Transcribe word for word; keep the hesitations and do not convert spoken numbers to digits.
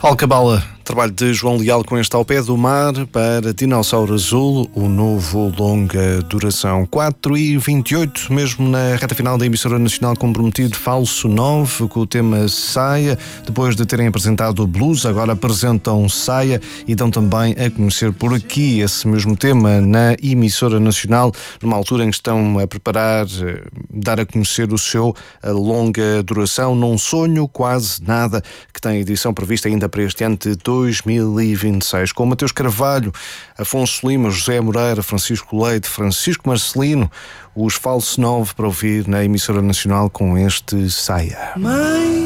Alcabala, trabalho de João Leal com este Ao Pé do Mar para Dinossauro Azul, o novo longa duração. quatro e vinte e oito, mesmo na reta final da emissora nacional, comprometido Falso nove com o tema Saia. Depois de terem apresentado o Blues, agora apresentam Saia e dão também a conhecer por aqui esse mesmo tema na emissora nacional, numa altura em que estão a preparar, dar a conhecer o seu longa duração, Não Sonho Quase Nada, que tem edição prevista ainda para este ano de dois mil e vinte e seis, com Mateus Carvalho, Afonso Lima, José Moreira, Francisco Leite, Francisco Marcelino, os Falso nove para ouvir na emissora nacional com este Saia. Mãe.